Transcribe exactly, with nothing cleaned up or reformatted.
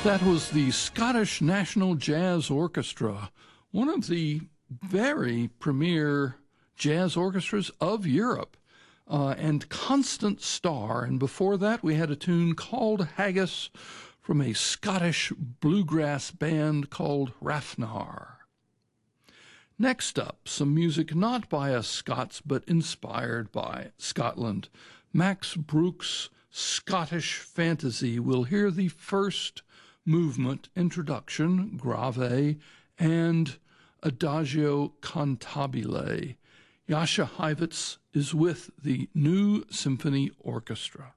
That was the Scottish National Jazz Orchestra, one of the very premier jazz orchestras of Europe, uh, and constant star. And before that, we had a tune called Haggis from a Scottish bluegrass band called Rafnar. Next up, some music not by us Scots, but inspired by Scotland. Max Bruch's Scottish Fantasy. We'll hear the first movement, introduction, grave, and adagio cantabile. Jascha Heifetz is with the New Symphony Orchestra.